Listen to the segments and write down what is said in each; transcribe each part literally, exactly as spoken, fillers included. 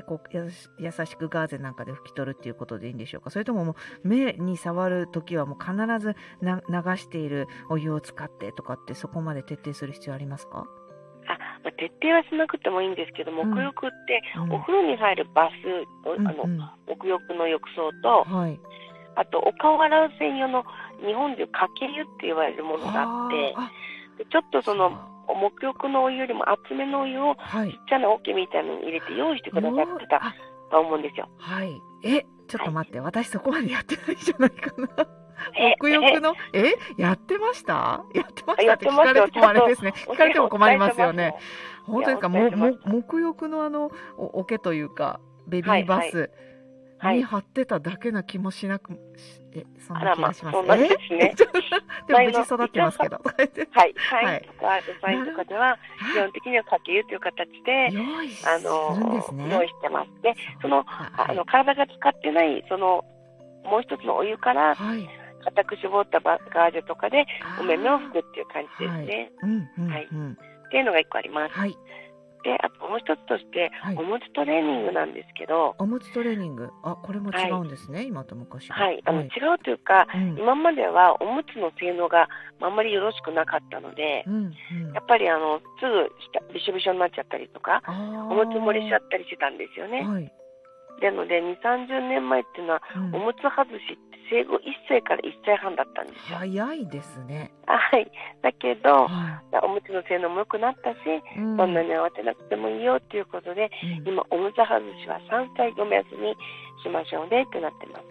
こうやし優しくガーゼなんかで拭き取るっていうことでいいんでしょうか？それとももう目に触るときはもう必ずな流しているお湯を使ってとかって、そこまで徹底する必要ありますか？ あ、まあ、徹底はしなくてもいいんですけど、 うん沐浴ってうんお風呂に入るバス、おあの、 うんうん沐浴の浴槽と、 はいあとお顔を洗う専用の日本でいうかけ湯って言われるものがあっはて、 あでちょっとそのそう沐浴のお湯よりも厚めのお湯をちはいっちゃな桶みたいなのに入れて用意してくださってうたあと思うんですよ。 はいえちょっと待って、私そこまでやってないんじゃないかな。 え沐浴のえやってましたやってまえやしたっ聞っててますよ。 かれてもあれですね。聞かれても困りますよね。 お本当ですか？ 伝えももしました。 沐浴のあのお桶というかベビーバはいはいスはい。 に貼ってただけな気もしなくしえそんあらま、 な気がします。 そうなんですえね。 ちょでも無前の事育ってますけど。 はい、サはい。 インとかデザインとかでは基は本的にはかけ湯という形で、 い。用意すあるんでのすね。 用意してます。で、そのかあのはい。 体が使ってないそのもう一つのお湯からはい。 固く絞ったバガーゼとかでお目目を拭あくっていう感じあ、はい。 ですね。 うんうんはい。 うん。 っていうのが一個あります。 はいで、あともう一つとしてはいおむつトレーニングなんですけど、 おむつトレーニング、あ、これも違はい。 うんですね、今と昔が。 はい、あの違はい。 うというか、 うん。 今まではおむつの性能があんまりよろしくなかったので、 うんうん。 やっぱりあのすぐしたびしょびしょになっちゃったりとか、 あおむつ漏れしちゃったりしてたんですよあ、 ね。 はい。 なのでに、さんじゅうねんまえっていうのは、 うん。 おむつ外しって生後いっさいからいっさいはんだったんですよ。 早いですね。 はい。だけど、 はおむつの性能も良くなったし、 い。うん。 そんなに慌てなくてもいいよっていうことで、 うん。 今おむつ外しはさんさいを目安にしましょうねってなってます。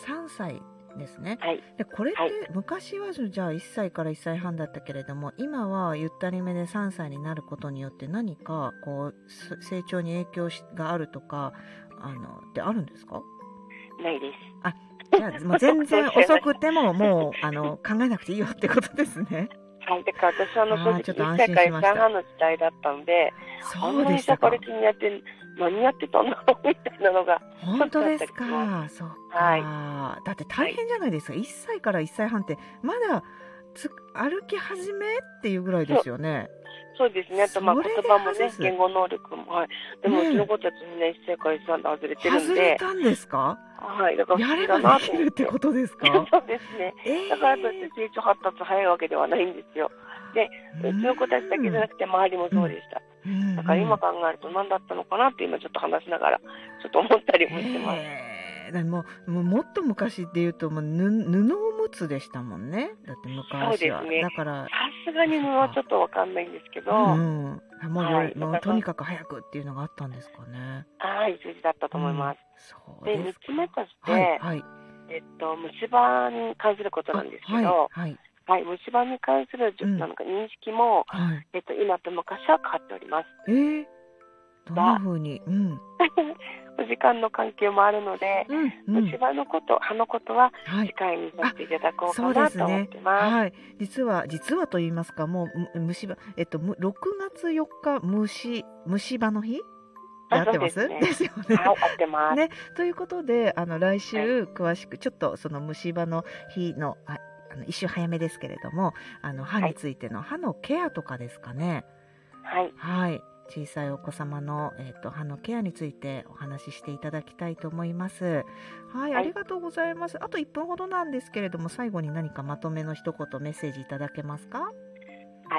さんさいですね。 はい。 で、これっはい。 て昔はじゃあいっさいからいっさいはんだったけれども、今はゆったりめでさんさいになることによって何かこうす成長に影響しがあるとか、あのってあるんですか？ ないです。 あ、じゃあもう全然遅くてももうあの考えなくていいよってことですね。 はい。だから私はあの正ああ、 直ちょっと安いっさいから1 心しました。 歳半の時代だったので、あそうんなにでしたか。 盛りにやって何やってたんだろうみたいなのがちょ本っとあった当ですりします。 か。そっはい。 か。だって大はい。 変じゃないですか。いっさいからいっさいはんってまだつ歩き始めっていうぐらいでそう、 すよね。 そうですね。あとまあ言それで葉もね、 外す。 言語能力も、はい。でもうちのね子たちみんないっさいからいっさいで外れてえ、 るんで、 外れたんですか？ はい。だから不思議だやればでなと思って。 きるってことですいや、 か？ そうですね。 えだからといってえ成長発達早いわけではないんですよ。で、 ううちの子たちだけじゃーん。 なくて周りもうん。 そうでした。 うんだから今うん。 考えると何だったのかなって今ちょっと話しながらちょっと思ったりもしてます。 へえ。だもうもうもっと昔で言うともうぬ布おむつでしたもんね。だってそう昔は。 ですね。 だからさすがあ、 に布そっか。 はちょっとわかんないんですけうど、 んうん。あ、もうよはい。だもからそうとにかく早くっていうのがあったんですかね。 はい、数字だったとうん。 思います。で、3 そうですか。 つ目としはいて、 はい。 えっと、虫歯に関することなあ、 んですけはいど、 はい。 はい、虫歯に関するじゅうん。 なんか認識も、 はい。 えっと、今と昔は変わっております。 ええ、どんなが、 風に？うん。 お時間の関係もあるので、 うんう虫ん。 歯のこと、歯のことは次はい。 回にさあ、 せていただこうそうでかなと思っすね。 てます。 はい。実は実はと言いますか、もう、む虫歯えっと、むろくがつよっか、虫虫歯の日であ、そう合ってます？ ですね。 ですよね。 はい、合ってます。 ね、ということで、あの来はい。 週詳しくちょっとその虫歯の日の、ああの一週早めですけれども、あの歯はい。 についての歯のケアとかですかね。 はい。 はい。小さいお子様の、えっと、歯のケアについてお話ししていただきたいと思います。はい、あはい。 りがとうございます。あといっぷんほどなんですけれども、最後に何かまとめの一言メッセージいただけますか？ はい。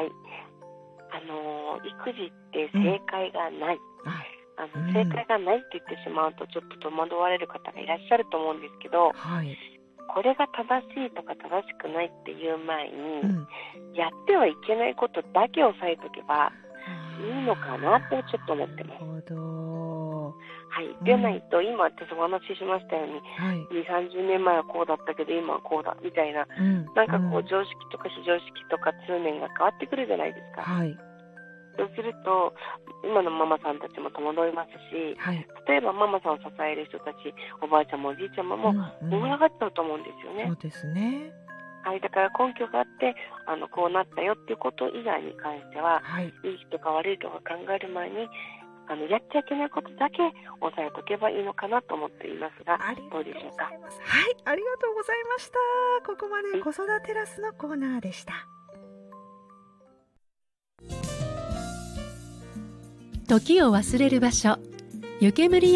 あのー育児ってうん。 正解がない。 あ、 あうの、正ん。 解がないって言ってしまうとちょっと戸惑われる方がいらっしゃると思うんですけど、 はい。 これが正しいとか正しくないっていう前うに、 ん。 やってはいけないことだけ押さえとけばいいのかなってちょっと思ってます。 なるほど。 はい。 うでないん。 と、今私お話ししましたように、 はい。 に、さんじゅうねんまえはこうだったけど今はこうだみたいな、 うんなんかこううん。 常識とか非常識とか通念が変わってくるじゃないですか。 はい。 そうすると、今のママさんたちも戸惑いますし、 はい。 例えばママさんを支える人たち、おばあちゃんもおじいちゃんもうもんう盛り上ん。 がっちゃうと思うんですよね。 そうですね。 はい。だから根拠があって、あの、こうなったよっていうこと以外に関しては、 はい。 いいとか悪いとか考える前に、あの、やっちゃいけないことだけ押さえとけばいいのかなと思っていますが、 ありどがとうござうでしょうか。 います。はい、ありがとうございました。ここまではい。 子育てラスのコーナーでした。 時を忘れる場所、湯煙